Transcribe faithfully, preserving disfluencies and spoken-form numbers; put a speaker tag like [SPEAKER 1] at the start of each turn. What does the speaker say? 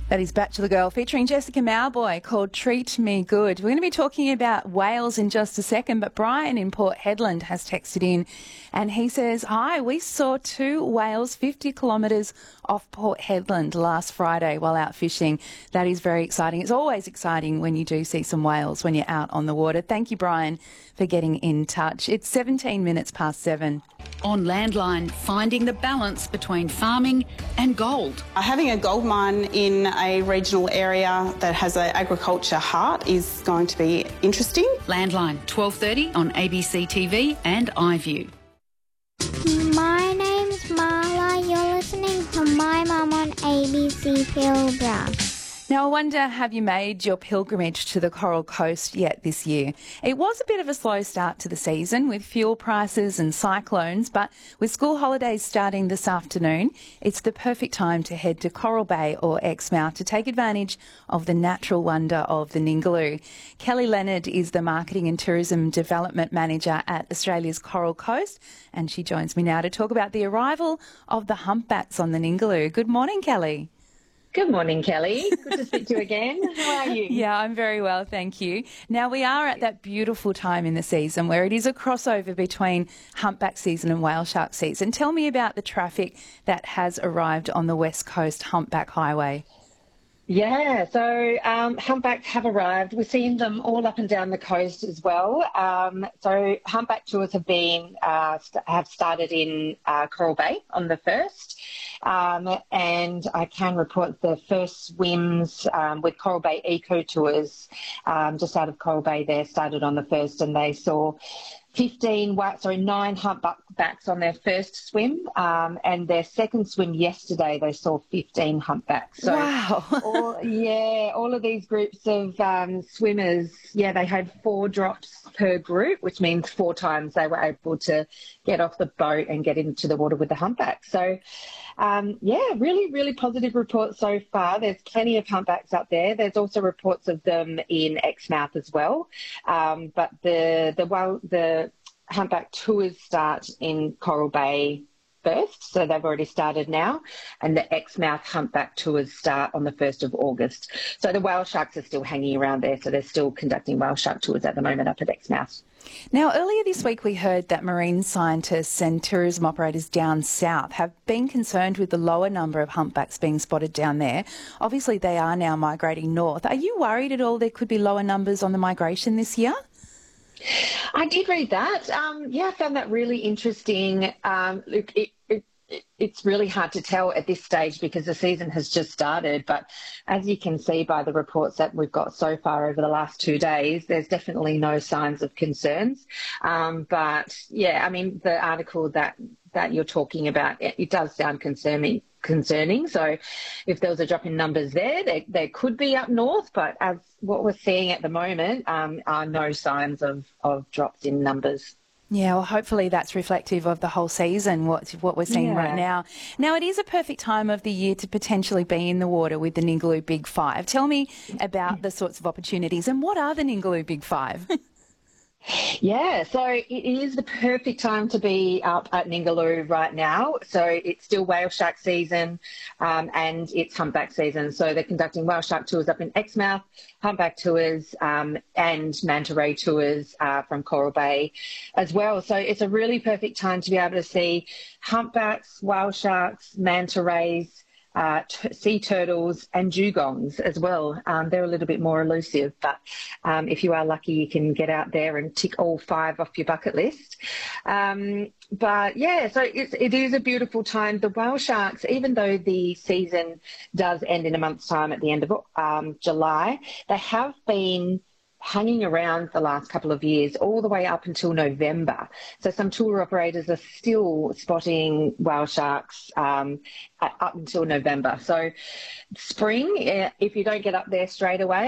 [SPEAKER 1] That is Bachelor Girl featuring Jessica Mauboy called Treat Me Good. We're going to be talking about whales in just a second, but Brian in Port Hedland has texted in and he says, hi, we saw two whales fifty kilometres off Port Hedland last Friday while out fishing. That is very exciting. It's always exciting when you do see some whales when you're out on the water. Thank you, Brian, for getting in touch. It's seventeen minutes past seven.
[SPEAKER 2] On Landline, finding the balance between farming and gold.
[SPEAKER 3] Having a gold mine in a regional area that has an agriculture heart is going to be interesting.
[SPEAKER 2] Landline, twelve thirty on A B C T V and iView.
[SPEAKER 4] My name's Marla. You're listening to My Mum on A B C Pilbara.
[SPEAKER 1] Now, I wonder, have you made your pilgrimage to the Coral Coast yet this year? It was a bit of a slow start to the season with fuel prices and cyclones, but with school holidays starting this afternoon, it's the perfect time to head to Coral Bay or Exmouth to take advantage of the natural wonder of the Ningaloo. Kelly Leonard is the Marketing and Tourism Development Manager at Australia's Coral Coast, and she joins me now to talk about the arrival of the humpbacks on the Ningaloo. Good morning, Kelly.
[SPEAKER 5] Good morning, Kelly. Good to speak to you again. How are you?
[SPEAKER 1] Yeah, I'm very well, thank you. Now, we are at that beautiful time in the season where it is a crossover between humpback season and whale shark season. Tell me about the traffic that has arrived on the West Coast Humpback Highway.
[SPEAKER 5] Yeah, so um, humpbacks have arrived. We're seeing them all up and down the coast as well. Um, so humpback tours have been uh, st- have started in uh, Coral Bay on the first, um, and I can report the first swims um, with Coral Bay Eco Tours um, just out of Coral Bay. There started on the first, and they saw fifteen, sorry, nine humpbacks on their first swim, um, and their second swim yesterday they saw fifteen humpbacks. So,
[SPEAKER 1] wow.
[SPEAKER 5] all, yeah, all of these groups of um, swimmers, yeah, they had four drops per group, which means four times they were able to get off the boat and get into the water with the humpbacks. So, um, yeah, really, really positive reports so far. There's plenty of humpbacks up there. There's also reports of them in Exmouth as well, um, but the the well the humpback tours start in Coral Bay first, so they've already started now, and the Exmouth humpback tours start on the first of August. So the whale sharks are still hanging around there, so they're still conducting whale shark tours at the moment up at Exmouth.
[SPEAKER 1] Now, earlier this week we heard that marine scientists and tourism operators down south have been concerned with the lower number of humpbacks being spotted down there. Obviously, they are now migrating north. Are you worried at all there could be lower numbers on the migration this year?
[SPEAKER 5] I did read that. Um, yeah, I found that really interesting. Um, look, it, it, it, it's really hard to tell at this stage because the season has just started. But as you can see by the reports that we've got so far over the last two days, there's definitely no signs of concerns. Um, but, yeah, I mean, the article that, that you're talking about, it, it does sound concerning. concerning. So if there was a drop in numbers there, they, they could be up north, but as what we're seeing at the moment um, are no signs of, of drops in numbers.
[SPEAKER 1] Yeah, well, hopefully that's reflective of the whole season, what what we're seeing
[SPEAKER 5] yeah.
[SPEAKER 1] right now. Now, it is a perfect time of the year to potentially be in the water with the Ningaloo Big Five. Tell me about the sorts of opportunities and what are the Ningaloo Big Five?
[SPEAKER 5] Yeah, so it is the perfect time to be up at Ningaloo right now. So it's still whale shark season um, and it's humpback season. So they're conducting whale shark tours up in Exmouth, humpback tours um, and manta ray tours uh, from Coral Bay as well. So it's a really perfect time to be able to see humpbacks, whale sharks, manta rays, Uh, t- sea turtles and dugongs as well. Um, they're a little bit more elusive, but um, if you are lucky, you can get out there and tick all five off your bucket list. Um, but yeah, so it's, it is a beautiful time. The whale sharks, even though the season does end in a month's time at the end of um, July, they have been hanging around the last couple of years all the way up until November. So some tour operators are still spotting whale sharks um, up until November. So spring, if you don't get up there straight away,